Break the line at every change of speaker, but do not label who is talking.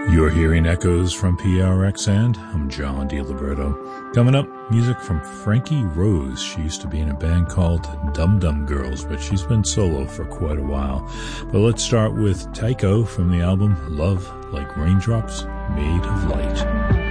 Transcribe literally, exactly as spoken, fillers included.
You're hearing echoes from P R X, and I'm John DiLiberto. Coming up, music from Frankie Rose. She used to be in a band called Dum Dum Girls, but she's been solo for quite a while. But let's start with Tycho from the album Love Like Raindrops Made of Light.